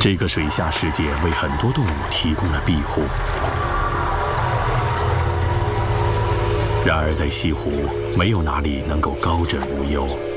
这个水下世界为很多动物提供了庇护。然而，在西湖，没有哪里能够高枕无忧。